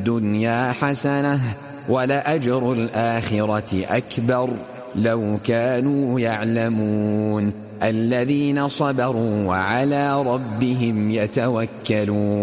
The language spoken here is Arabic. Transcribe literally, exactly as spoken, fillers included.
الدنيا حسنة ولأجر الآخرة أكبر لو كانوا يعلمون الذين صبروا وعلى ربهم يتوكلون.